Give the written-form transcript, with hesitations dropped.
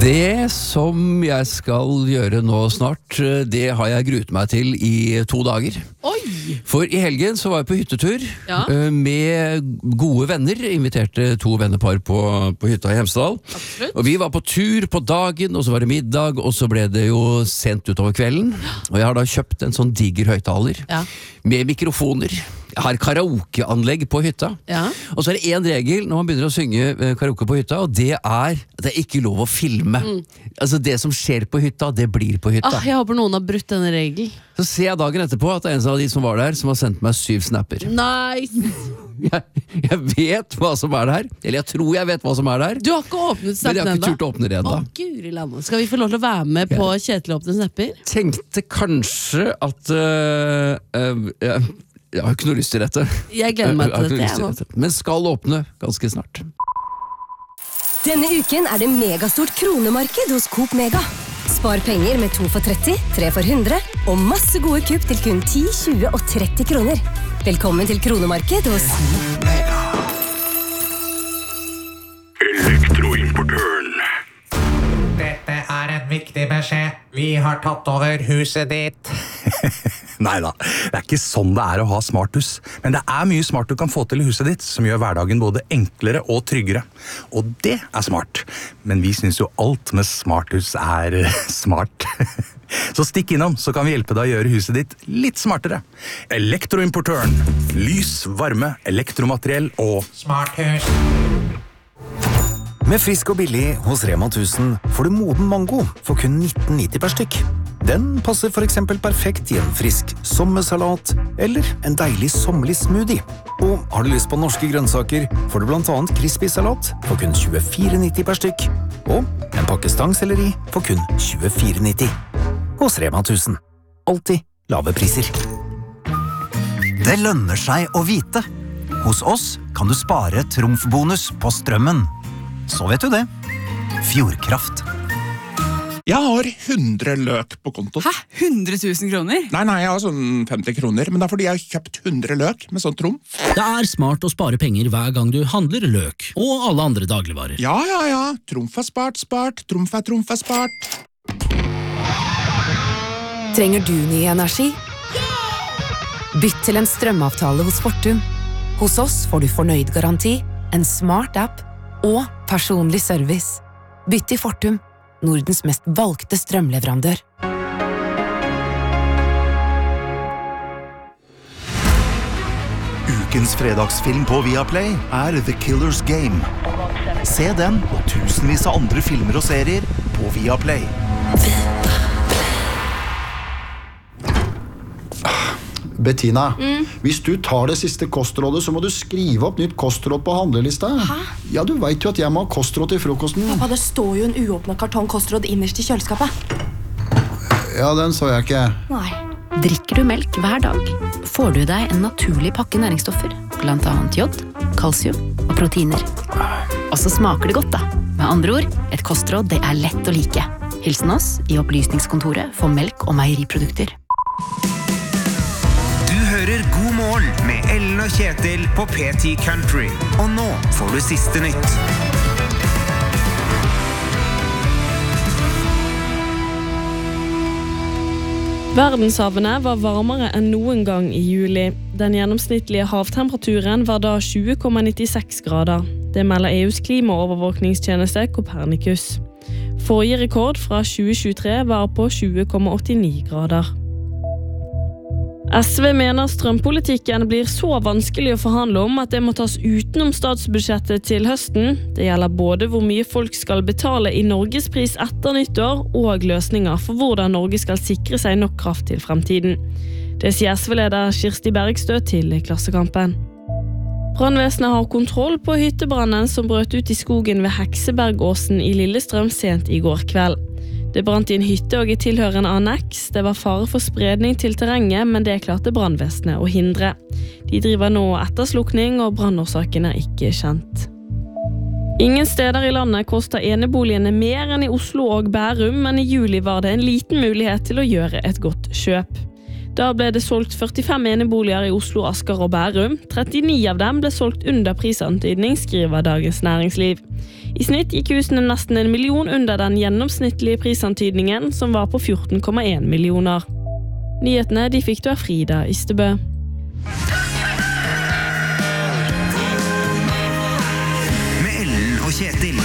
Det som jeg skal gjøre nå snart, det har jeg gruet meg til i 2 dager. Oi! For i helgen så var jeg på hyttetur med gode venner. Inviterte 2 vennepar på hytta i Hemsedal. Absolutt. Og vi var på tur på dagen, og så var det middag, og så ble det jo sent utover kvelden. Og jeg har da kjøpt en sånn diger høyttaler med mikrofoner. Jeg har karaokeanlegg på hytta. Og så er det en regel når man begynner å synge karaoke på hytta, og det er ikke lov å filme. Altså det som skjer på hytta, det blir på hytta. Jeg håper noen har brutt denne regelen. Så ser jeg dagen etterpå at det er en av de som var der, som har sendt meg 7 snapper. Nice! Jeg vet hva som er der. Eller jeg tror jeg vet hva som er der. Du har ikke åpnet snappen enda? Men jeg har ikke turt å åpne det enda. Guri landet. Skal vi få lov til å være med på Kjetil åpne snapper? Tenkte kanskje at jeg har ikke noe lyst til dette. Jeg gleder meg til dette. Men skal åpne ganske snart. Denne uken er det megastort kronemarked hos Coop Mega. Spar penger med 2 for 30, 3 for 100 og masse gode kupp til kun 10, 20 og 30 kroner. Velkommen til kronemarked hos Coop Mega. Elektroimportøren. Dette er en viktig beskjed. Vi har tatt over huset ditt. Neida, det er ikke sånn det er å ha smarthus. Men det er mye smart du kan få til i huset ditt, som gjør hverdagen både enklere og tryggere. Og det er smart. Men vi synes jo alt med smarthus er smart. Så stikk innom, så kan vi hjelpe deg å gjøre huset ditt litt smartere. Elektroimportøren. Lys, varme, elektromateriell og Smarthus. Med frisk og billig hos Rema 1000 får du moden mango for kun 19,90 per stykk. Den passer for eksempel perfekt i en frisk sommersalat eller en deilig sommerlig smoothie. Og har du lyst på norske grønnsaker, får du blant annet crispy salat for kun 24,90 per stykk. Og en pakke stangselleri for kun 24,90. Hos Rema 1000. Alltid lave priser. Det lønner seg å vite. Hos oss kan du spare trumfbonus på strømmen. Så vet du det. Fjordkraft. Jeg har 100 løk på konto. Hæ? 100 000 kroner? Nei, jeg har sånn 50 kroner, men det er fordi jeg har kjøpt 100 løk med sånn trumf. Det er smart å spare penger hver gang du handler løk, og alle andre dagligvarer. Ja. Trumf er spart. Trumf er spart. Trenger du ny energi? Bytt til en strømavtale hos Fortum. Hos oss får du fornøyd garanti, en smart app og personlig service. Bytt til Fortum, Nordens mest valgte strømleverandør. Ukens fredagsfilm på Viaplay er The Killer's Game. Se den og tusenvis av andre filmer og serier på Viaplay. Bettina, hvis du tar det siste kostrådet, så må du skrive opp nytt kostråd på handlelista. Hæ? Ja, du vet jo at jeg må ha kostråd til frokosten. Pappa, det står jo en uåpnet kartong kostråd innerst i kjøleskapet. Ja, den så jeg ikke. Nei. Drikker du melk hver dag, får du deg en naturlig pakke næringsstoffer, blant annet jod, kalsium og proteiner. Og så smaker det godt da. Med andre ord, et kostråd det er lett å like. Hilsen oss i Opplysningskontoret for melk og meieriprodukter. Du hører God morgen med Ellen og Kjetil på PT Country. Og nå får du siste nytt. Verdenshavene var varmere enn noen gang i juli. Den gjennomsnittlige havtemperaturen var da 20,96 grader. Det melder EUs klimaovervåkningstjeneste Copernicus. Forrige rekord fra 2023 var på 20,89 grader. SV mener strømpolitikken blir så vanskelig å forhandle om at det må tas utenom statsbudsjettet til høsten. Det gjelder både hvor mye folk skal betale i Norgespris etter nyttår, og løsninger for hvordan Norge skal sikre seg nok kraft til fremtiden. Det sier SV-leder Kirsti Bergstø til Klassekampen. Brannvesenet har kontroll på hyttebrannen som brøt ut i skogen ved Heksebergåsen i Lillestrøm sent i går kveld. Det brant i en hytte og i tilhørende anneks. Det var fare for spredning til terrenget, men det klarte brannvesenet å hindre. De driver nå etterslukning, og brannårsaken er ikke kjent. Ingen steder i landet koster eneboligene mer enn i Oslo og Bærum, men i juli var det en liten mulighet til å gjøre et godt kjøp. Da ble det solgt 45 eneboliger i Oslo, Asker og Bærum. 39 av dem ble solgt under prisantydning, skriver Dagens Næringsliv. I snitt gikk husene nesten 1 million under den gjennomsnittlige prisantydningen, som var på 14,1 millioner. Nyhetene de fikk du av Frida Ystebø. Med Ellen og Kjetil.